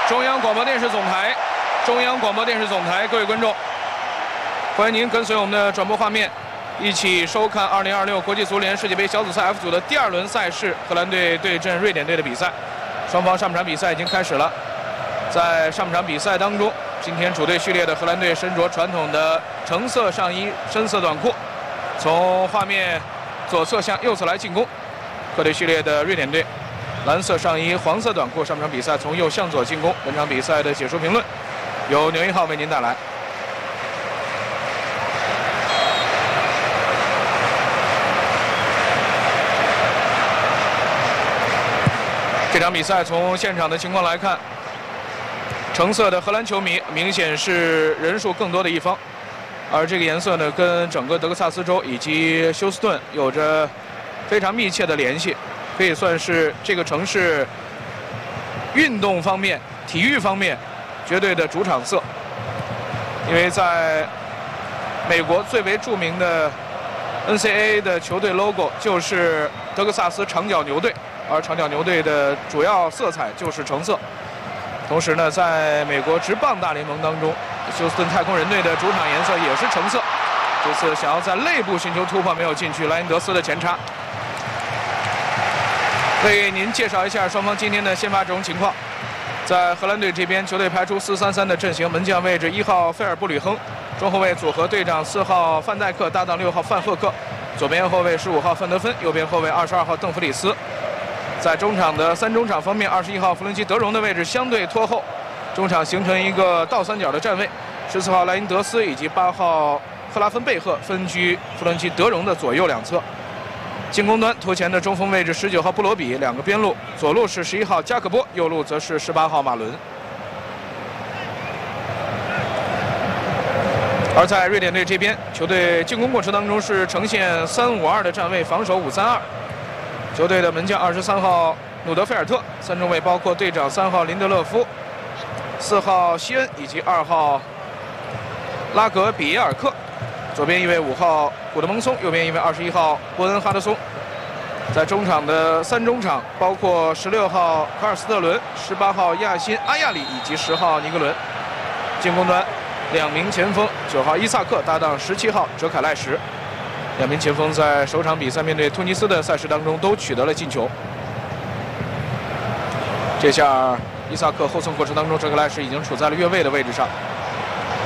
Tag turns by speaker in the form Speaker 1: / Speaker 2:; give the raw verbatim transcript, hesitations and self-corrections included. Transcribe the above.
Speaker 1: 中央广播电视总台，中央广播电视总台，各位观众，欢迎您跟随我们的转播画面，一起收看二零二六国际足联世界杯小组赛 F 组的第二轮赛事，荷兰队对阵瑞典队的比赛。双方上半场比赛已经开始了，在上半场比赛当中，今天主队序列的荷兰队身着传统的橙色上衣、深色短裤，从画面左侧向右侧来进攻。客队序列的瑞典队。 蓝色上衣、黄色短裤，上半场比赛从右向左进攻。本场比赛的解说评论由牛一号为您带来。这场比赛从现场的情况来看，橙色的荷兰球迷明显是人数更多的一方，而这个颜色呢，跟整个德克萨斯州以及休斯顿有着非常密切的联系。 可以算是这个城市运动方面、体育方面绝对的主场色，因为在美国最为著名的 N C A A 的球队 logo 就是德克萨斯长角牛队，而长角牛队的主要色彩就是橙色。同时呢，在美国职棒大联盟当中，休斯顿太空人队的主场颜色也是橙色。这次想要在内部寻求突破没有进去，莱因德斯的前插。 为您介绍一下双方今天的先发阵容情况。在荷兰队这边，球队排出四三三的阵型，门将位置一号费尔布吕亨，中后卫组合队长四号范戴克搭档六号范赫克，左边后卫十五号范德芬，右边后卫二十二号邓弗里斯。在中场的三中场方面，二十一号弗伦基德容的位置相对拖后，中场形成一个倒三角的站位，十四号莱因德斯以及八号赫拉芬贝赫分居弗伦基德容的左右两侧。 进攻端头前的中锋位置十九号布罗比，两个边路，左路是十一号加克波，右路则是十八号马伦。而在瑞典队这边，球队进攻过程当中是呈现三五二的站位，防守五三二。球队的门将二十三号努德菲尔特，三中卫包括队长三号林德勒夫、四号希恩以及二号拉格比耶尔克。 左边一位五号古德蒙松，右边一位二十一号伯恩哈德松。在中场的三中场包括十六号卡尔斯特伦、十八号亚辛阿亚里以及十号尼格伦。进攻端两名前锋，九号伊萨克搭档十七号哲凯赖什。两名前锋在首场比赛面对突尼斯的赛事当中都取得了进球。这下伊萨克后送过程当中，哲凯赖什已经处在了越位的位置上。